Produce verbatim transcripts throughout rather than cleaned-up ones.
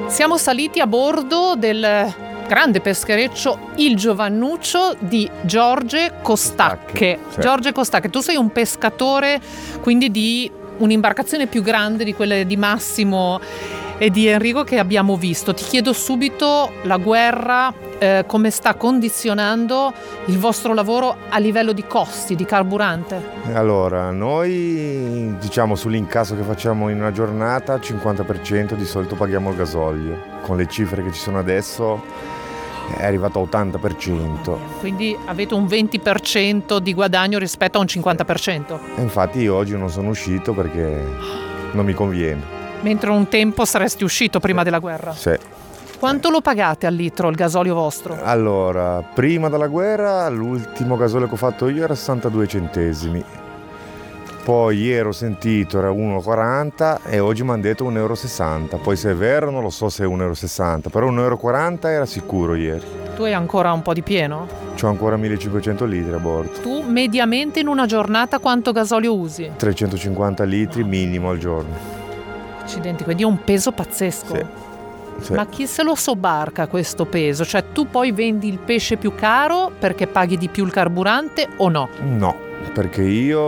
Siamo saliti a bordo del grande peschereccio Il Giovannuccio di Giorge Costacche. Sì. Giorge Costacche, tu sei un pescatore quindi di un'imbarcazione più grande di quelle di Massimo e di Enrico che abbiamo visto. Ti chiedo subito, la guerra eh, come sta condizionando il vostro lavoro a livello di costi, di carburante? Allora, noi diciamo sull'incasso che facciamo in una giornata, il cinquanta per cento di solito paghiamo il gasolio. Con le cifre che ci sono adesso è arrivato a ottanta per cento. Quindi avete un venti per cento di guadagno rispetto a un cinquanta per cento. E infatti io oggi non sono uscito perché non mi conviene. Mentre un tempo saresti uscito prima della guerra. Sì. Quanto lo pagate al litro il gasolio vostro? Allora, prima della guerra l'ultimo gasolio che ho fatto io era sessantadue centesimi. Poi ieri ho sentito era uno e quaranta e oggi mi hanno detto uno e sessanta. Poi se è vero non lo so se è uno e sessanta, però uno e quaranta era sicuro ieri. Tu hai ancora un po' di pieno? C'ho ancora millecinquecento litri a bordo. Tu mediamente in una giornata quanto gasolio usi? trecentocinquanta litri minimo al giorno. Accidenti, quindi è un peso pazzesco. Sì. Sì. Ma chi se lo sobbarca questo peso? Cioè tu poi vendi il pesce più caro perché paghi di più il carburante o no? No, perché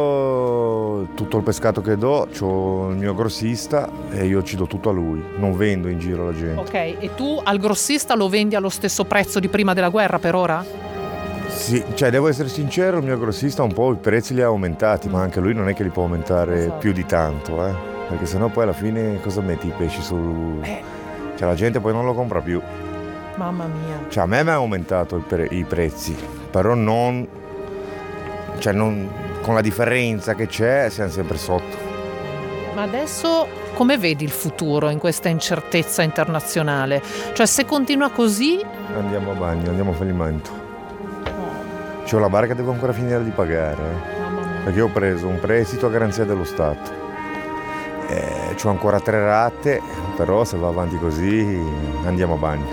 io tutto il pescato che do c'ho il mio grossista e io ci do tutto a lui, non vendo in giro alla gente. Ok, e tu al grossista lo vendi allo stesso prezzo di prima della guerra per ora? Sì, cioè devo essere sincero, il mio grossista un po' i prezzi li ha aumentati, ma anche lui non è che li può aumentare Esatto. più di tanto, eh? Perché sennò poi alla fine cosa metti i pesci sul... Eh. Cioè la gente poi non lo compra più. Mamma mia. Cioè a me mi ha aumentato il pre- i prezzi, però non... Cioè non... con la differenza che c'è siamo sempre sotto. Ma adesso come vedi il futuro in questa incertezza internazionale? Cioè se continua così... Andiamo a bagno, andiamo a fallimento. C'ho la barca che devo ancora finire di pagare, eh. Mamma mia. Perché ho preso un prestito a garanzia dello Stato. Eh, c'ho ancora tre rate, però se va avanti così andiamo a bagno.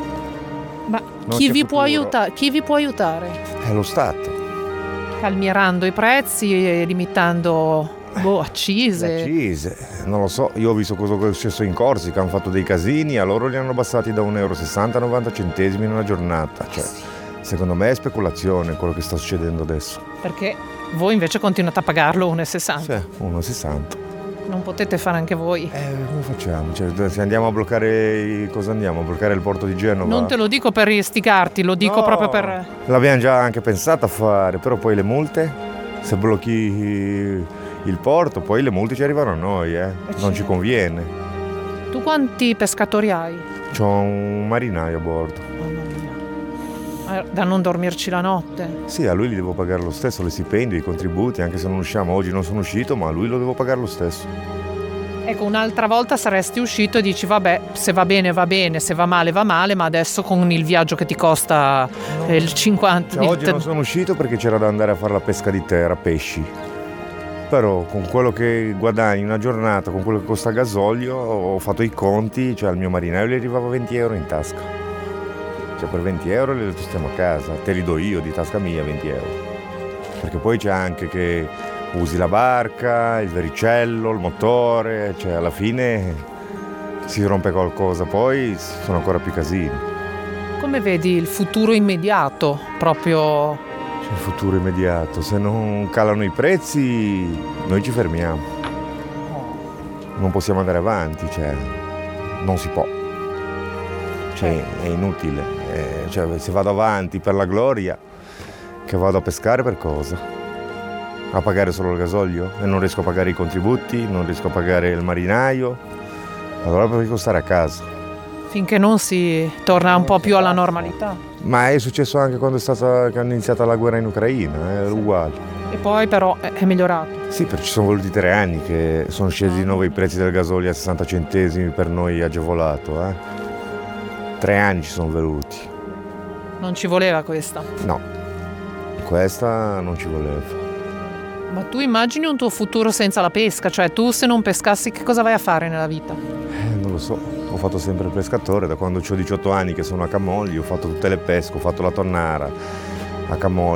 Ma Non chi c'è vi, può futuro. aiuta- chi vi può aiutare? È lo Stato. Calmierando i prezzi e limitando boh, Le accise. accise, non lo so, io ho visto cosa è successo in Corsica, hanno fatto dei casini, a loro li hanno abbassati da uno e sessanta a novanta centesimi in una giornata. Cioè, secondo me è speculazione quello che sta succedendo adesso. Perché voi invece continuate a pagarlo uno e sessanta. Sì, uno e sessanta. Non potete fare anche voi. Eh, come facciamo? Cioè, se andiamo a bloccare, i- cosa andiamo? A bloccare il porto di Genova? Non te lo dico per istigarti, lo dico No, proprio per... L'abbiamo già anche pensato a fare, però poi le multe, se blocchi il porto, poi le multe ci arrivano a noi, eh. Non ci conviene. Tu quanti pescatori hai? C'ho un marinaio a bordo. Mamma mia. Eh, Da non dormirci la notte. Sì, a lui li devo pagare lo stesso, le stipendi, i contributi, anche se non usciamo. Oggi non sono uscito, ma a lui lo devo pagare lo stesso. Ecco, un'altra volta saresti uscito e dici vabbè, se va bene va bene, se va male va male, ma adesso con il viaggio che ti costa eh, il cinquanta... Cioè, il oggi te- non sono uscito perché c'era da andare a fare la pesca di terra, pesci. Però con quello che guadagni una giornata, con quello che costa il gasolio, ho fatto i conti, cioè al mio marinaio gli arrivava venti euro in tasca. Cioè per venti euro li stiamo a casa, te li do io di tasca mia venti euro. Perché poi c'è anche che usi la barca, il vericello, il motore, cioè alla fine si rompe qualcosa, poi sono ancora più casini. Come vedi il futuro immediato, proprio... C'è il futuro immediato, se non calano i prezzi noi ci fermiamo. Non possiamo andare avanti, cioè non si può. Cioè è inutile. Eh, cioè, se vado avanti per la gloria, che vado a pescare per cosa? A pagare solo il gasolio? E non riesco a pagare i contributi, non riesco a pagare il marinaio. Allora preferisco stare a casa. finché non si torna un po' più alla normalità. Ma è successo anche quando è stata, che hanno iniziato la guerra in Ucraina, è uguale. E poi però è è migliorato. Sì, perché ci sono voluti tre anni che sono scesi di nuovo i prezzi del gasolio a sessanta centesimi per noi agevolato. Eh? Tre anni ci sono venuti. Non ci voleva questa. No, questa non ci voleva. Ma tu immagini un tuo futuro senza la pesca? Cioè tu se non pescassi che cosa vai a fare nella vita? Eh, non lo so, ho fatto sempre il pescatore, da quando ho diciotto anni che sono a Camogli, ho fatto tutte le pesche, ho fatto la tonnara a Camogli.